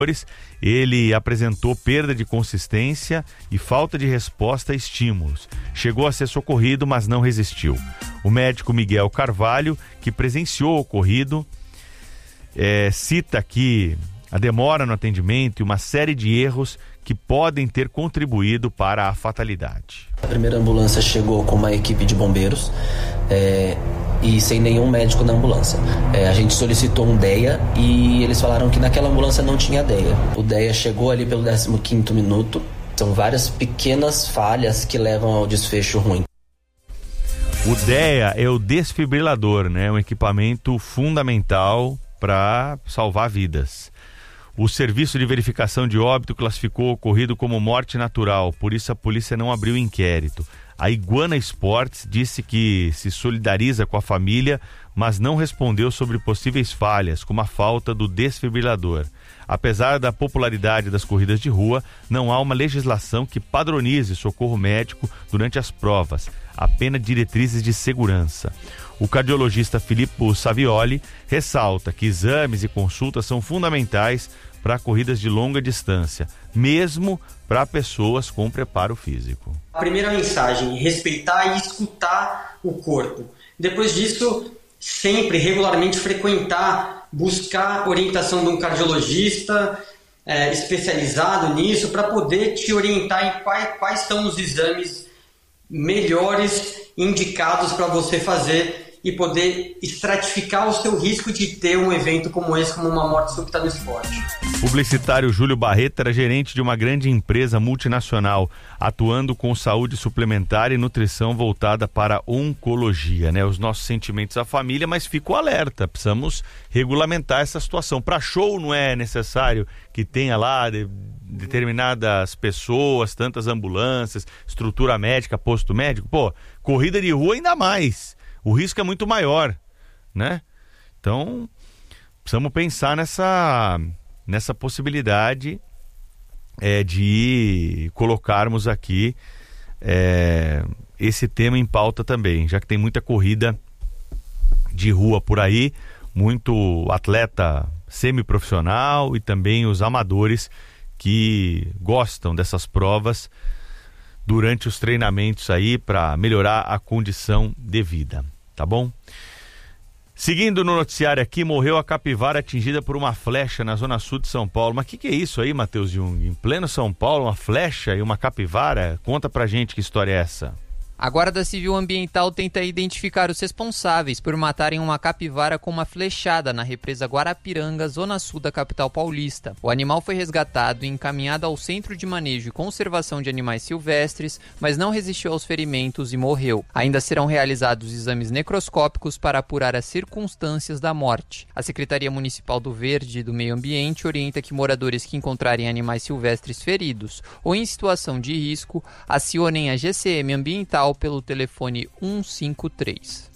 Ele apresentou perda de consistência e falta de resposta a estímulos. Chegou a ser socorrido, mas não resistiu. O médico Miguel Carvalho, que presenciou o ocorrido, cita aqui a demora no atendimento e uma série de erros que podem ter contribuído para a fatalidade. A primeira ambulância chegou com uma equipe de bombeiros e sem nenhum médico na ambulância. A gente solicitou um DEA e eles falaram que naquela ambulância não tinha DEA. O DEA chegou ali pelo 15º minuto. São várias pequenas falhas que levam ao desfecho ruim. O DEA é o desfibrilador, né? Um equipamento fundamental para salvar vidas. O Serviço de Verificação de Óbito classificou o ocorrido como morte natural, por isso a polícia não abriu inquérito. A Iguana Esportes disse que se solidariza com a família, mas não respondeu sobre possíveis falhas, como a falta do desfibrilador. Apesar da popularidade das corridas de rua, não há uma legislação que padronize socorro médico durante as provas, apenas diretrizes de segurança. O cardiologista Filippo Savioli ressalta que exames e consultas são fundamentais para corridas de longa distância, mesmo para pessoas com preparo físico. A primeira mensagem, respeitar e escutar o corpo. Depois disso, sempre, regularmente frequentar, buscar orientação de um cardiologista especializado nisso para poder te orientar em quais são os exames melhores indicados para você fazer e poder estratificar o seu risco de ter um evento como esse, como uma morte súbita no esporte. Publicitário Júlio Barreto era gerente de uma grande empresa multinacional, atuando com saúde suplementar e nutrição voltada para oncologia, né? Os nossos sentimentos à família, mas fico alerta, precisamos regulamentar essa situação. Para show não é necessário que tenha lá determinadas pessoas, tantas ambulâncias, estrutura médica, posto médico. Pô, corrida de rua ainda mais. O risco é muito maior, né? Então, precisamos pensar nessa possibilidade de colocarmos aqui esse tema em pauta também, já que tem muita corrida de rua por aí, muito atleta semiprofissional e também os amadores que gostam dessas provas durante os treinamentos aí para melhorar a condição de vida, tá bom? Seguindo no noticiário aqui, morreu a capivara atingida por uma flecha na zona sul de São Paulo. Mas o que é isso aí, Matheus Jung? Em pleno São Paulo, uma flecha e uma capivara? Conta pra gente que história é essa. A Guarda Civil Ambiental tenta identificar os responsáveis por matarem uma capivara com uma flechada na represa Guarapiranga, zona sul da capital paulista. O animal foi resgatado e encaminhado ao Centro de Manejo e Conservação de Animais Silvestres, mas não resistiu aos ferimentos e morreu. Ainda serão realizados exames necroscópicos para apurar as circunstâncias da morte. A Secretaria Municipal do Verde e do Meio Ambiente orienta que moradores que encontrarem animais silvestres feridos ou em situação de risco acionem a GCM Ambiental pelo telefone 153.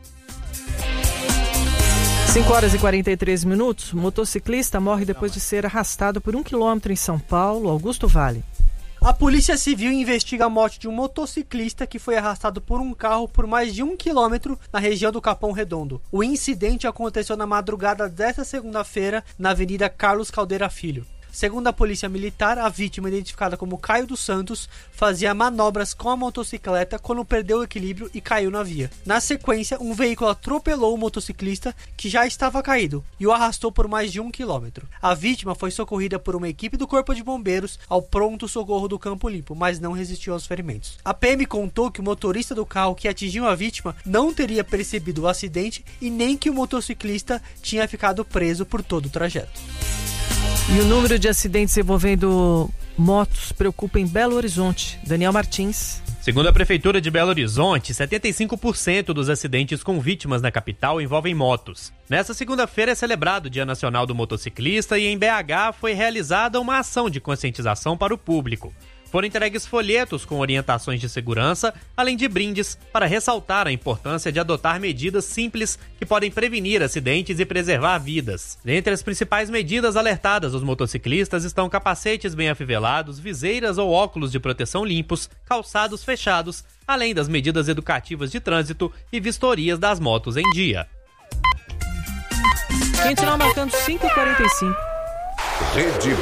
5h43. Motociclista morre depois de ser arrastado por 1 quilômetro em São Paulo. Augusto Vale. A Polícia Civil investiga a morte de um motociclista que foi arrastado por um carro por mais de 1 quilômetro na região do Capão Redondo. O incidente aconteceu na madrugada desta segunda-feira na Avenida Carlos Caldeira Filho. Segundo a Polícia Militar, a vítima, identificada como Caio dos Santos, fazia manobras com a motocicleta quando perdeu o equilíbrio e caiu na via. Na sequência, um veículo atropelou o motociclista, que já estava caído, e o arrastou por mais de 1 quilômetro. A vítima foi socorrida por uma equipe do Corpo de Bombeiros ao pronto-socorro do Campo Limpo, mas não resistiu aos ferimentos. A PM contou que o motorista do carro que atingiu a vítima não teria percebido o acidente e nem que o motociclista tinha ficado preso por todo o trajeto. E o número de acidentes envolvendo motos preocupa em Belo Horizonte. Daniel Martins. Segundo a Prefeitura de Belo Horizonte, 75% dos acidentes com vítimas na capital envolvem motos. Nesta segunda-feira é celebrado o Dia Nacional do Motociclista e em BH foi realizada uma ação de conscientização para o público. Foram entregues folhetos com orientações de segurança, além de brindes, para ressaltar a importância de adotar medidas simples que podem prevenir acidentes e preservar vidas. Dentre as principais medidas alertadas aos motociclistas estão capacetes bem afivelados, viseiras ou óculos de proteção limpos, calçados fechados, além das medidas educativas de trânsito e vistorias das motos em dia. Quente não marcando 5h45. Rede